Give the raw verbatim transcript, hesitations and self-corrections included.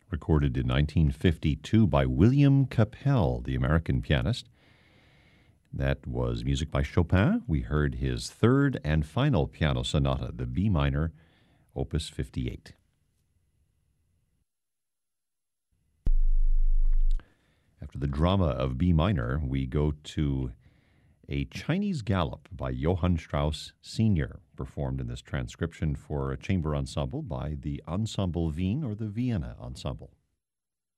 recorded in nineteen fifty-two by William Capell, the American pianist. That was music by Chopin. We heard his third and final piano sonata, the B minor, Opus fifty-eight. After the drama of B minor, we go to a Chinese Galop by Johann Strauss Senior, performed in this transcription for a chamber ensemble by the Ensemble Wien or the Vienna Ensemble.